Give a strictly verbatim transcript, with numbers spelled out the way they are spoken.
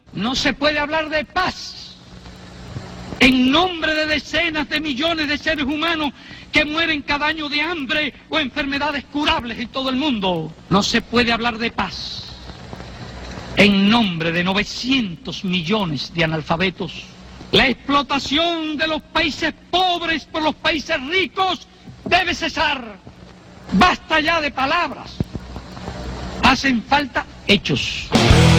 No se puede hablar de paz en nombre de decenas de millones de seres humanos que mueren cada año de hambre o enfermedades curables en todo el mundo. No se puede hablar de paz en nombre de novecientos millones de analfabetos. La explotación de los países pobres por los países ricos debe cesar. Basta ya de palabras. Hacen falta hechos.